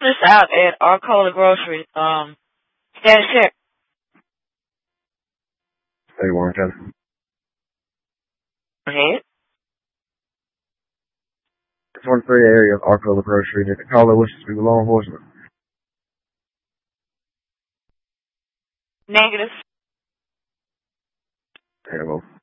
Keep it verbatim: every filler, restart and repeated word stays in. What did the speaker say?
this out at Arcola Grocery. Um, status check. Hey, Warren County. Ahead. It's one three area of Arcola Grocery. The caller wishes to speak with law enforcement. Negative. Terrible.